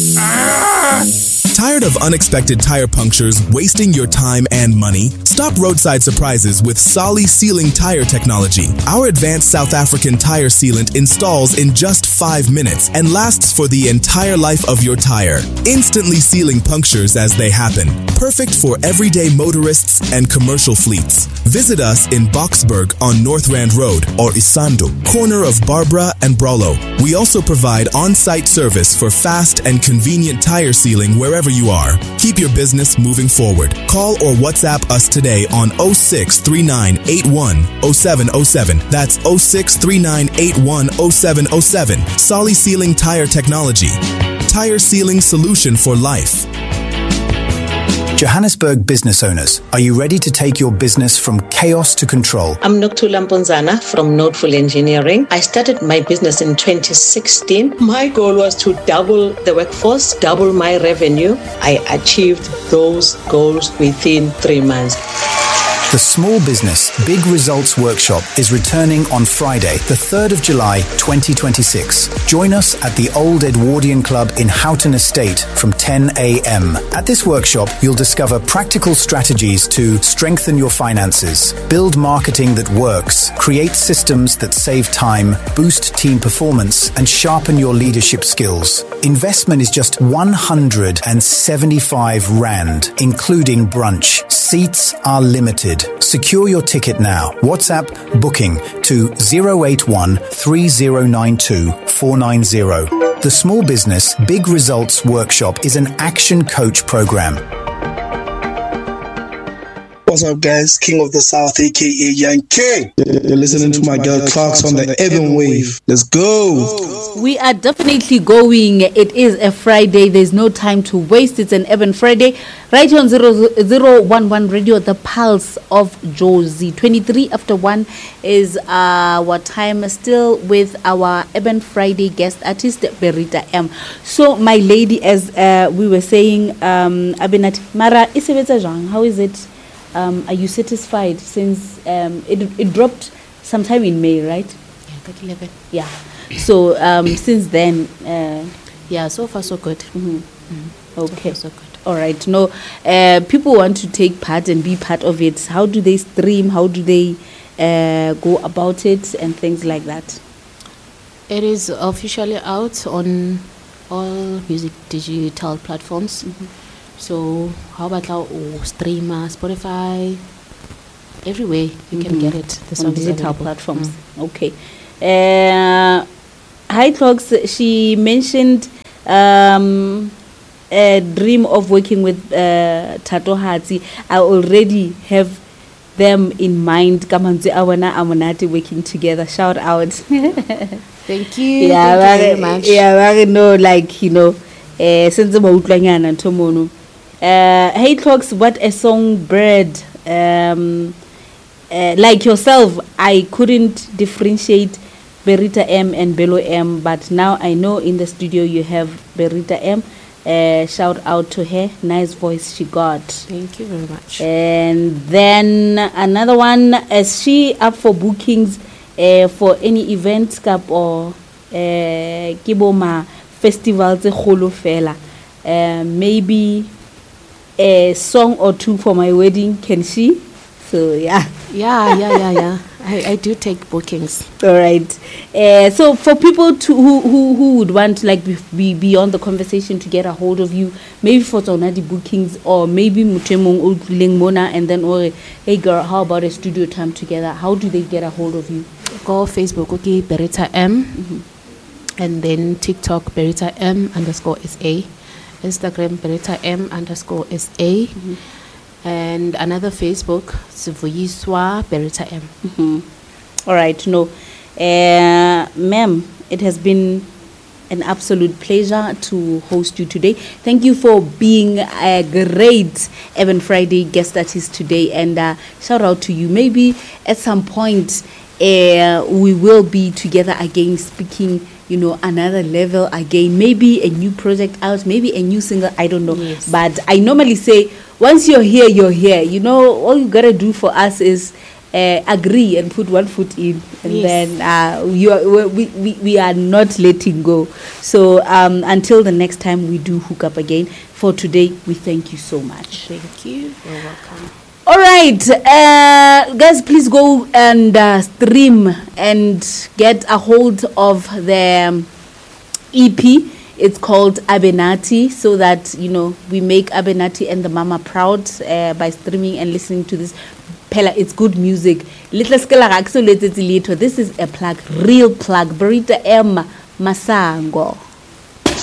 Tired of unexpected tire punctures wasting your time and money? Stop roadside surprises with Solly Sealing Tire Technology. Our advanced South African tire sealant installs in just 5 minutes and lasts for the entire life of your tire, instantly sealing punctures as they happen. Perfect for everyday motorists and commercial fleets. Visit us in Boksburg on North Rand Road or Isando, corner of Barbara and Brolo. We also provide on-site service for fast and convenient tire sealing wherever you are. Keep your business moving forward. Call or WhatsApp us today on 0639810707. That's 0639810707. Solly Sealing Tire Technology. Tire sealing solution for life. Johannesburg business owners, are you ready to take your business from chaos to control? I'm Nokuthula Mponzana from Noteful Engineering. I started my business in 2016. My goal was to double the workforce, double my revenue. I achieved those goals within 3 months. The Small Business Big Results Workshop is returning on Friday, the 3rd of July, 2026. Join us at the Old Edwardian Club in Houghton Estate from 10 a.m. At this workshop, you'll discover practical strategies to strengthen your finances, build marketing that works, create systems that save time, boost team performance, and sharpen your leadership skills. Investment is just 175 Rand, including brunch. Seats are limited. Secure your ticket now. WhatsApp booking to 081 3092 490. The Small Business Big Results Workshop is an action coach program. What's up, guys? King of the South, aka Young King. You're listening to my girl Clarks on the Evan Wave. Let's go. We are definitely going. It is a Friday. There's no time to waste. It's an Evan Friday. Right on 011 Radio, the pulse of Josie. 23 after 1 is our time. Still with our Evan Friday guest artist, Berita M. So, my lady, as we were saying, Abinat, Mara, how is it? Are you satisfied since it dropped sometime in May, right? Yeah, 11. Yeah. So since then, yeah, so far so good. Mm-hmm. Mm-hmm. Okay, so far so good. All right. No, people want to take part and be part of it. How do they stream? How do they go about it and things like that? It is officially out on all music digital platforms. Mm-hmm. So how about streamer, Spotify, everywhere you can get it. The on digital platforms. Okay. Hi Clocks, she mentioned a dream of working with Tato Hatsi. I already have them in mind. Kamanzi Awana Amonati working together. Shout out. Thank you. Yeah, thank you very much. Yeah, no, like, you know, since the Mautlanyana and Tomono. Hey Clocks, what a songbird. Like yourself, I couldn't differentiate Berita M and Bello M, but now I know in the studio you have Berita M. Shout out to her. Nice voice she got. Thank you very much. And then another one, is she up for bookings for any events cup or Kiboma festivals kholo fela? Maybe a song or two for my wedding, can she? So yeah. Yeah. I do take bookings. All right. So for people who would want to be beyond the conversation to get a hold of you, maybe for Tonadi bookings or maybe Mutemong Uleng Mona and then or hey girl, how about a studio time together? How do they get a hold of you? Go Facebook, okay, Berita M, and then TikTok Berita M_SA, Instagram Berita M_SA. And another Facebook, Sivuyiswa Berita M. All right, no. Ma'am, it has been an absolute pleasure to host you today. Thank you for being a great Evan Friday guest artist today. And shout out to you. Maybe at some point we will be together again speaking, you know, another level again. Maybe a new project out, maybe a new single, I don't know. Yes. But I normally say, once you're here, you're here. You know, all you gotta do for us is agree and put one foot in, and Yes. then we are not letting go. So until the next time we do hook up again, for today we thank you so much. Thank you. You're welcome. All right, guys, please go and stream and get a hold of the EP. It's called Abenati, so that we make Abenati and the mama proud by streaming and listening to this. Pella, it's good music. This is a plug, real plug. Berita M Masango.